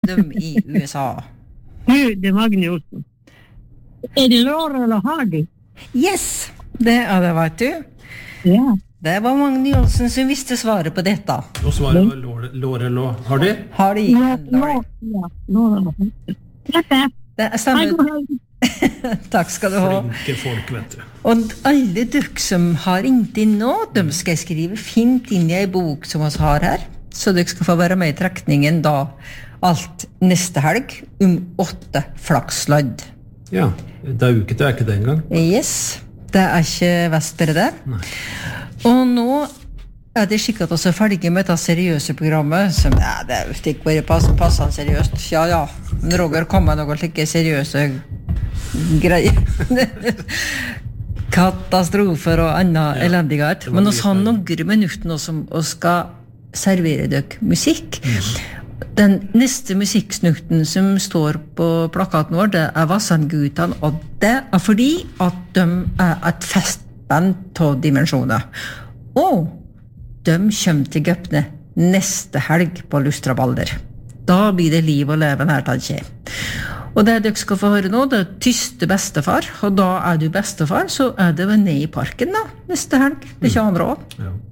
de i USA? Nu, det är Magne Olsson. Är det Laura eller Hardy? Yes, det vet du. Ja. Det var Magne Olsen som visste svaret på detta. Och svaret var Laurel och Hardy. Hardy and Laurie. Laura. Tack. Det stemmer. Takk skal du ha. Flinke folk, vet du. Og alle dere som har ringt inn nå, de skal skrive fint inn i en bok som vi har her, så dere skal få være med i trekningen da alt neste helg 8 flakslodd. Ja, det er uke til ikke det engang. Yes, det ikke vestbere det. Nei. Og nå det slik at vi ferdig med dette seriøse programmet, som det ikke bare passer seriøst. Ja, men Roger kom med noen slike seriøse greier. Katastrofer og annen elendighet. Men vi har noen minutter nå som vi skal servere dere musikk. Den neste musikksnukten som står på plakaten vår, det Vassendgutene, og det fordi at de et festband av dimensjoner. Og de kommer til Gøpne neste helg på Lustrabalder. Da blir det liv og leven her, tenker jeg. Og det dere skal få høre nå, det tyste bestefar, og da du bestefar, så det vel ned i parken da, neste helg. Det ikke andre også. Ja.